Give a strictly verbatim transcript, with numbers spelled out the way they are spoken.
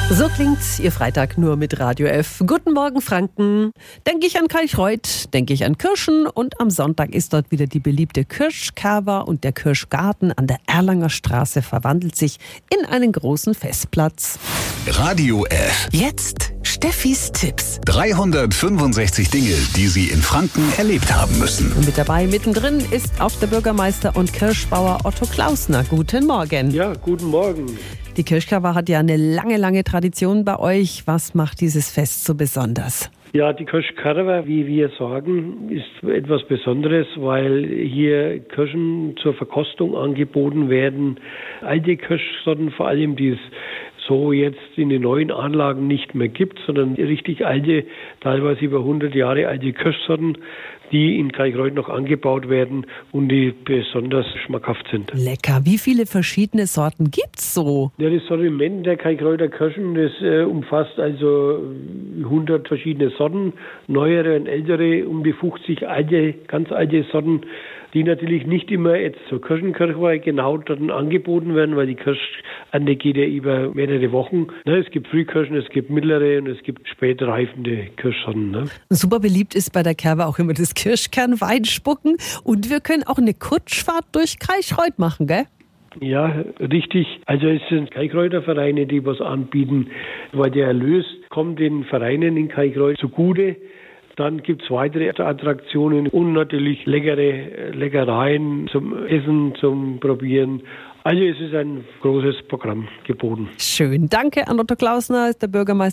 So klingt Ihr Freitag nur mit Radio F. Guten Morgen, Franken. Denke ich an Kalchreuth, denke ich an Kirschen und am Sonntag ist dort wieder die beliebte Kirschkerwa und der Kirschgarten an der Erlanger Straße verwandelt sich in einen großen Festplatz. Radio F. Jetzt Steffis Tipps. dreihundertfünfundsechzig Dinge, die Sie in Franken erlebt haben müssen. Und mit dabei mittendrin ist auch der Bürgermeister und Kirschbauer Otto Klausner. Guten Morgen. Ja, guten Morgen. Die Kirschkerwa hat ja eine lange, lange Tradition bei euch. Was macht dieses Fest so besonders? Ja, die Kirschkerwa, wie wir sagen, ist etwas Besonderes, weil hier Kirschen zur Verkostung angeboten werden. Alte Kirschsorten vor allem, die es so jetzt in den neuen Anlagen nicht mehr gibt, sondern richtig alte, teilweise über hundert Jahre alte Kirschsorten, die in Kalchreuth noch angebaut werden und die besonders schmackhaft sind. Lecker. Wie viele verschiedene Sorten gibt's so? Ja, das Sortiment der Kalchreuter Kirschen, das äh, umfasst also hundert verschiedene Sorten, neuere und ältere, um die fünfzig alte, ganz alte Sorten, die natürlich nicht immer jetzt zur Kirschenkirchweih genau dort angeboten werden, weil die Kirschernte geht ja über mehrere Wochen. Ne, es gibt Frühkirschen, es gibt mittlere und es gibt spätreifende Kirschsorten. Ne. Super beliebt ist bei der Kerwa auch immer das Kirschkernweinspucken und wir können auch eine Kutschfahrt durch Kalchreuth machen, gell? Ja, richtig. Also es sind Kalchreuter Vereine, die was anbieten, weil der Erlös kommt den Vereinen in Kalchreuth zugute. Dann gibt es weitere Attraktionen und natürlich leckere Leckereien zum Essen, zum Probieren. Also es ist ein großes Programm geboten. Schön. Danke an Otto Klausner, ist der Bürgermeister.